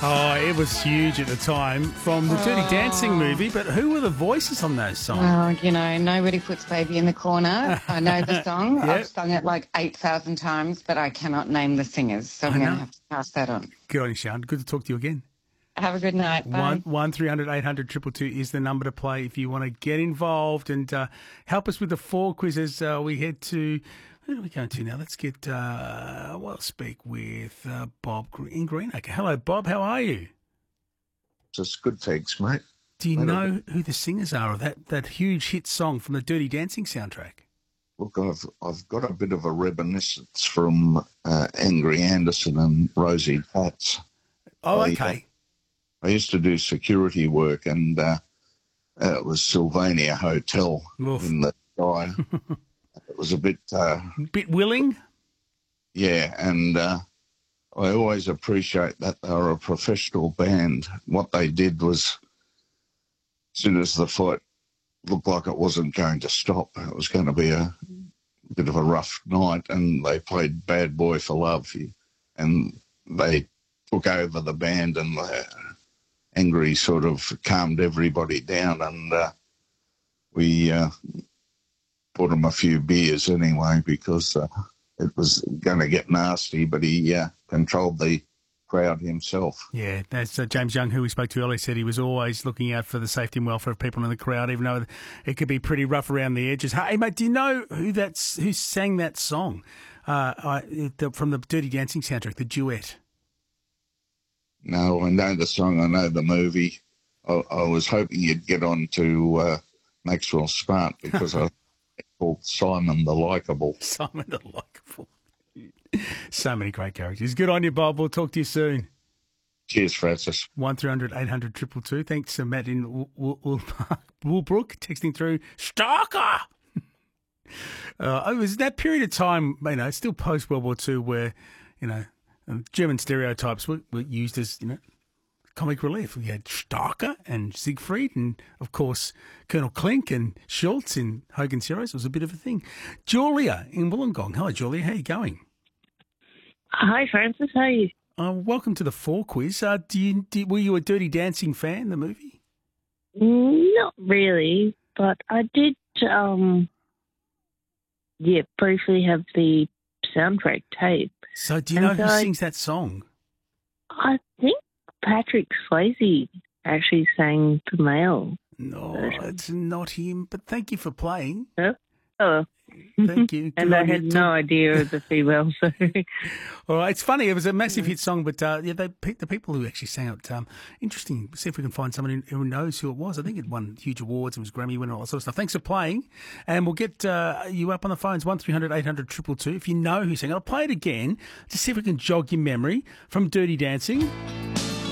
Oh, it was huge at the time from the Dirty Dancing movie, but who were the voices on those songs? Well, you know, nobody puts Baby in the corner. I know the song. Yep. I've sung it like 8,000 times, but I cannot name the singers, so I'm going to have to pass that on. Good on you, Sean. Good to talk to you again. Have a good night. Bye. 1300 800 222 is the number to play if you want to get involved and help us with the 4 quizzes. We head to... Where are we going to now? Let's get, we'll speak with Bob in Greenacre. Hello, Bob. How are you? Just good, thanks, mate. Do you know who the singers are of that huge hit song from the Dirty Dancing soundtrack? Look, I've got a bit of a reminiscence from Angry Anderson and Rosie Patz. Oh, okay. I used to do security work, and it was Sylvania Hotel in the sky. It was a bit... bit willing? Yeah, and I always appreciate that they were a professional band. What they did was, as soon as the fight looked like it wasn't going to stop, it was going to be a bit of a rough night, and they played Bad Boy for Love, and they took over the band, and Angry sort of calmed everybody down, and we... bought him a few beers anyway because it was going to get nasty, but he controlled the crowd himself. Yeah, that's James Young, who we spoke to earlier, said he was always looking out for the safety and welfare of people in the crowd, even though it could be pretty rough around the edges. Hey, mate, do you know who sang that song from the Dirty Dancing soundtrack, the duet? No, I know the song, I know the movie. I was hoping you'd get on to Maxwell Smart because I... called Simon the Likeable. Simon the Likeable. So many great characters. Good on you, Bob. We'll talk to you soon. Cheers, Francis. 1300 800 222. Thanks to Matt in Woolbrook texting through, Stalker! It was that period of time, you know, still post-World War II where, you know, German stereotypes were used as, you know, comic relief. We had Starker and Siegfried and, of course, Colonel Klink and Schultz in Hogan's Heroes. It was a bit of a thing. Julia in Wollongong. Hello, Julia. How are you going? Hi, Francis. How are you? Welcome to the 4 quiz. Were you a Dirty Dancing fan, the movie? Not really, but I did, briefly have the soundtrack tape. So do you know who sings that song? I think Patrick Swayze actually sang the male. No, it's not him, but thank you for playing. Oh. Thank you. And I had no idea of the female, so... All right, it's funny. It was a massive hit song, but they picked the people who actually sang it. Interesting. See if we can find someone who knows who it was. I think it won huge awards. It was Grammy winner, all that sort of stuff. Thanks for playing, and we'll get you up on the phones, 1300 800 222. If you know who sang it, I'll play it again to see if we can jog your memory from Dirty Dancing.